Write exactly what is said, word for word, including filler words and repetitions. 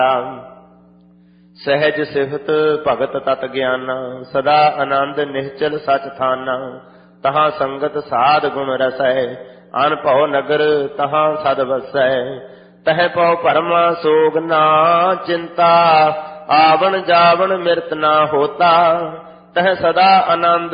सहज सिफत भगत तत ज्ञाना, सदा आनंद निश्चल सच थाना। तहाँ संगत साध गुण रसै, अन भव नगर तहाँ सद बसै। तह पौ परमा सोग ना चिंता, आवन जावन मृत ना होता। तह सदा आनंद